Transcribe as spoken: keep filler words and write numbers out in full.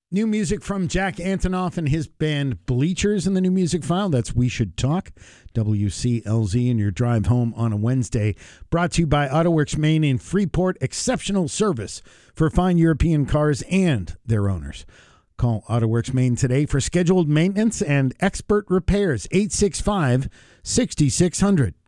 New music from Jack Antonoff and his band Bleachers in the New Music File. That's We Should Talk, W C L Z in your drive home on a Wednesday. Brought to you by AutoWorks Maine in Freeport. Exceptional service for fine European cars and their owners. Call AutoWorks Maine today for scheduled maintenance and expert repairs. eight six five, six six zero zero.